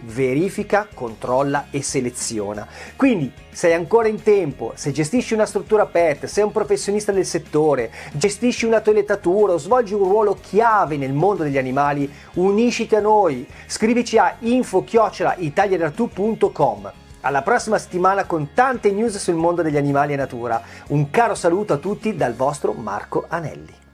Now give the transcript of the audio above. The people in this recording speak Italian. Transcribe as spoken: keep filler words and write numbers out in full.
verifica, controlla e seleziona. Quindi sei ancora in tempo, se gestisci una struttura pet, sei un professionista del settore, gestisci una toilettatura o svolgi un ruolo chiave nel mondo degli animali, unisciti a noi, scrivici a info chiocciola italianertu punto com. Alla prossima settimana con tante news sul mondo degli animali e natura. Un caro saluto a tutti dal vostro Marco Anelli.